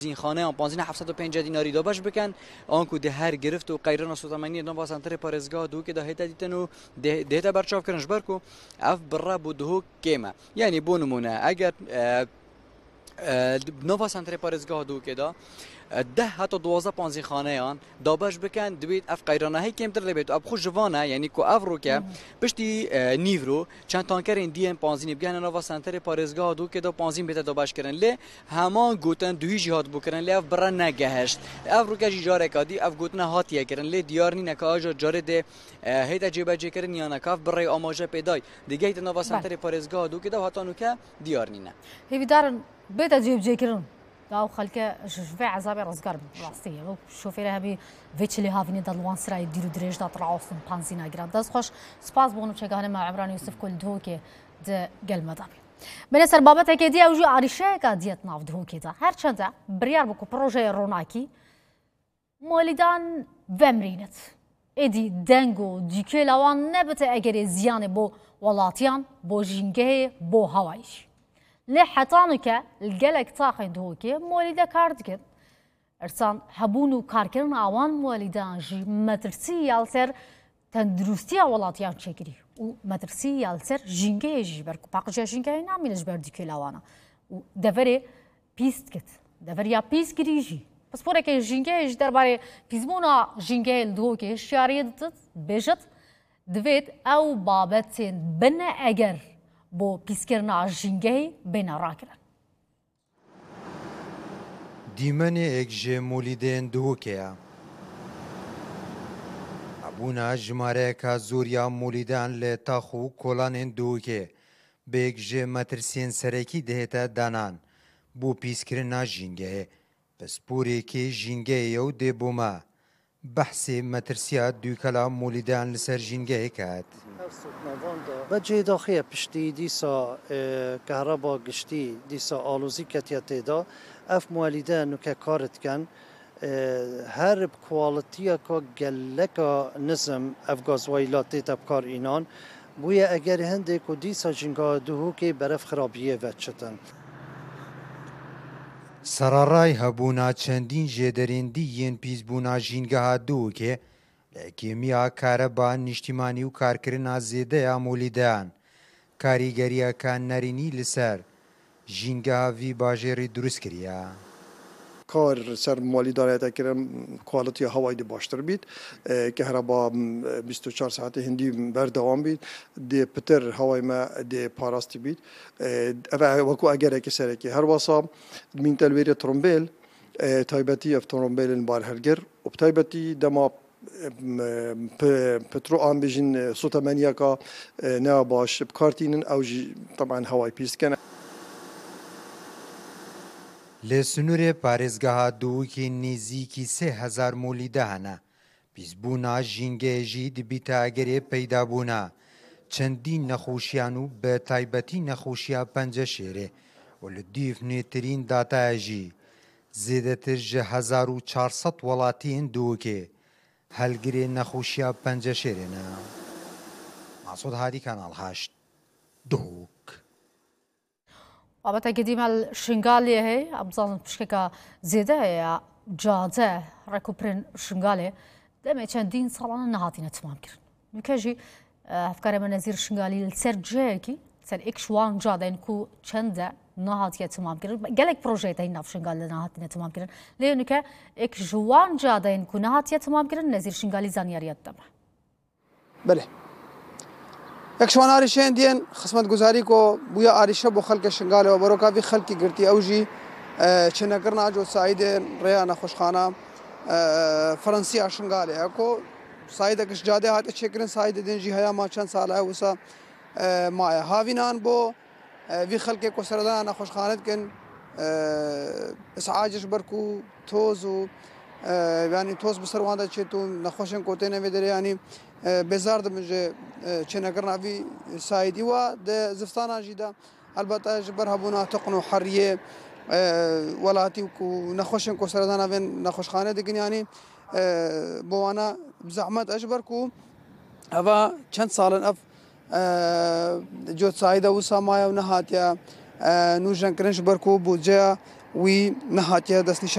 این خانه آن 15750 دیناری دو باش بکن آنکو ده هر گرفت و قیران سوتمانی نو واسانتر پارزگاه دو که ده هیتا دیتنو ده تا برچاف کرنش برکو اف برا بودو کیما یعنی بونمونه اگر نو واسانتر پارزگاه دو که ده 10 حتی 12 15 خانه آن دابش بکن دوید اف قیرانه های کمتر لبید اب خوش جوانه یعنی کو افرو که پشتی نیورو چند تانکر این دی ام 15 بگن نو سنتر پارزگاه دو که دو 15 بیت دابش کردن لی همان گوتن دوی جهاد بکردن لی اف برا نگهشت افرو که جاره کادی اف گوتن هاتیه کردن لی دیار نی نکاج جاره ده هیت جیب جی کردن یا نکاف برای آماجه پیدای دیگه ایت نو سنتر پارزگاه دو که دو هاتانو که دیار نینه هی دار بیت جیب جی کردن داو خلك شوفي عذابي رزقار راستيه شوفي لها بي فيتش اللي هافيني دالوان سراي ديرو دريج دا طلعوا في بانزينا جرام داز خوش سباس بونو تشغانه مع عمران يوسف كل دهوكي د قل مدابي من سر بابتها كيدي اوجي عريشه قاديت ناف دهوكي دا هر چنده بريار بكو بروجي روناكي مولدان ومرينت ادي دنگو ديكي لوان نبت اگر زيان بو ولاتيان بو جينگه بو هوايش لی حتانو که الگلک تاخی دوکی مولیده کاردکن ارسان هبونو کارکرن آوان مولیدان جی مدرسی یالتر تندرستی اولاتیان چکری و مدرسی یالتر جنگه جی برکو پاقجه جنگه نامینش بردی که لوانا و دفره پیست کت دفره یا پیست کری جی پس پوره که جنگه جی درباره پیزمونا جنگه دوکی شیاری دت بجت دوید او بابتین بنا اگر بو پیسکرنا جنگه بین راکرن. دیمنه اگه مولیدن دوکه. ابونا جماره که زوریا مولیدان لطاخو کلان دوکه. بگه مترسین سرکی دهتا دانان. بو پیسکرنا جنگه. پس پوری که جنگه یو دی بوما. بحث مترسیات دوکلا مولیدان لسر جنگه کات. بجي داخية بشتي ديسا كهرباء قشتي ديسا آلوزي كتياتي دا اف مواليدان نوكا كارت كان هر بكواليتيا كا جلكا نظم اف غازويلات ديتا بكار اينان بويا اگر هنده كو ديسا جنگا دوهو كي برف خرابيه وچتن سرارای هبونا چندین جدرین دیین پیزبونا جنگا دوهو که لکیمیا کاربا نیشتیمانی و کارکردن زیده یا مولیدان کاریگریه کان نرینی لسر جینگا وی باجری درست کریا کار سر مالی داره که کوالیتی هوایی دی باشتر بید که هر با 24 ساعت هندی بردوام بید دی پتر هوای ما دی پاراستی بید وکو اگر که سر که هر واسه من تلویر ترومبیل تایبتی اف ترومبیل بار هرگر و تایبتی دما پترو آن بیشین سوتمانیا کا نه باش بکارتینن او طبعا هوای پیست کنه لسنور پارزگاه دو که نزدیکی 3000 مولیده هنه پیزبونا جینگه جید بیتا اگری پیدا بونا چندین نخوشیانو به تایبتی نخوشیا پنجه شیره ولدیف نیترین داتا جی زیدتر جه 1400 ولاتین دو که هلگری نخوشیا پنجه شیره نه معصود هادی کانال 8 دوک بابتا قديمة الشنغالية هي أبزان بشكل زيادة يا جاده ركوبرين الشنغالية دائما چندین سالانه نهاتين تمام كرن نكاجي أفكار من نزير الشنغالي السر جاكي سر إكشوان جاده إنكو چنده نهاتين تمام كرن قالك بروجيت هنا في الشنغالي نهاتين تمام كرن لأنه كا إكشوان جاده إنكو نهاتين تمام كرن نزير الشنغالي زانياريات دمه بله اكشوان آریشین دین خدمت گزاری کو بویا آریشه بو خلق شنگاله و برو کافی خلقی گرتی اوجی چنه کرنا جو سعید ریانا خوشخانه فرانسی شنگاله کو سعید کش جاده هات چکرن سعید دین جی هيا ما چند سال ہے وسا ما هاوینان بو وی خلق کو سردان خوشخانه کن اسعاجش برکو توزو يعني توس بسر وانا چتو نخوشن کوتنه ودره يعني بزارد مجه چنگرنا في سايدي و د زفتانا جيدا البته جبر هبونا تقنو حريه ولاتي کو نخوشن کو سردانا وين نخوشخانه دگن يعني بوانا بزحمت اجبر کو اوا چند سالن اف جو سايدا وسمايا ونهاتيا نوجن كرنش بركو بوجا وي نهاتيا دس